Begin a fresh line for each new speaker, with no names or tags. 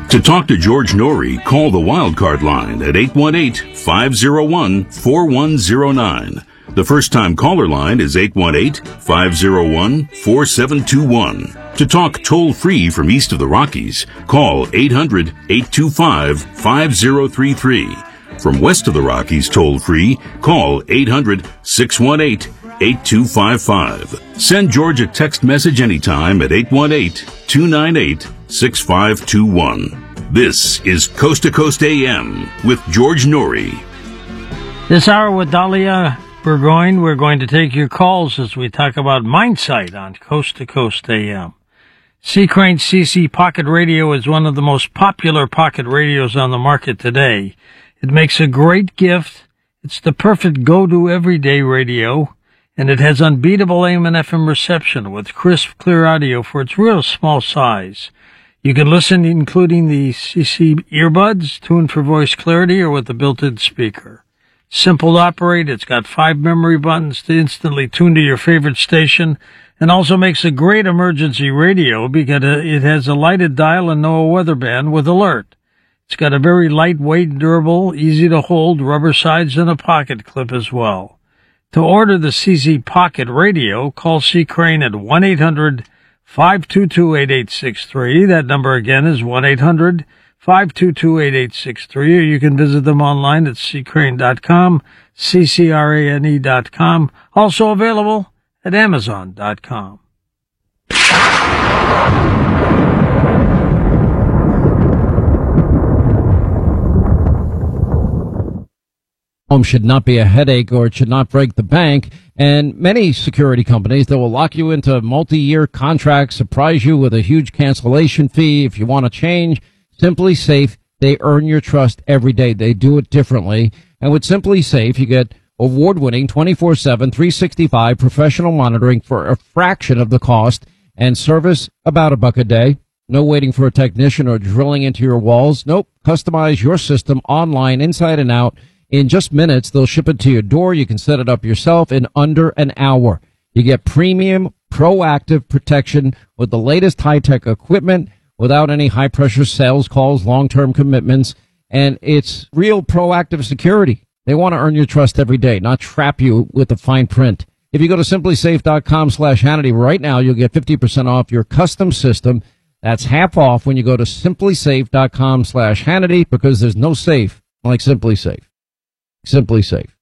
To talk to George Norrie, call the Wildcard line at 818-501-4109. The first-time caller line is 818-501-4721. To talk toll-free from east of the Rockies, call 800-825-5033. From west of the Rockies toll-free, call 800-618-8255. Send George a text message anytime at 818-298-6521. This is Coast to Coast AM with George Norrie.
This hour with Dahlia Burgoyne, we're going to take your calls as we talk about Mindsight on Coast to Coast AM. Sea Crane CC Pocket Radio is one of the most popular pocket radios on the market today. It makes a great gift. It's the perfect go-to everyday radio, and it has unbeatable AM and FM reception with crisp, clear audio for its real small size. You can listen including the CC earbuds, tuned for voice clarity, or with the built-in speaker. Simple to operate, it's got 5 memory buttons to instantly tune to your favorite station, and also makes a great emergency radio because it has a lighted dial and no weather band with alert. It's got a very lightweight, durable, easy to hold rubber sides and a pocket clip as well. To order the CC Pocket Radio, call Sea Crane at 1-800-522-8863. That number again is 1-800-522-8863, or you can visit them online at seacrane.com, ccrane.com, also available at amazon.com.
Home should not be a headache, or it should not break the bank. And many security companies, they will lock you into multi-year contracts, surprise you with a huge cancellation fee if you want to change. Simply Safe, they earn your trust every day. They do it differently. And with Simply Safe, you get award-winning 24/7, 365 professional monitoring for a fraction of the cost, and service about $1 a day. No waiting for a technician or drilling into your walls. Nope. Customize your system online, inside and out. In just minutes, they'll ship it to your door. You can set it up yourself in under an hour. You get premium, proactive protection with the latest high-tech equipment without any high-pressure sales calls, long-term commitments, and it's real proactive security. They want to earn your trust every day, not trap you with the fine print. If you go to simplysafe.com/Hannity right now, you'll get 50% off your custom system. That's half off when you go to simplysafe.com/Hannity, because there's no safe like Simply Safe. Simply Safe.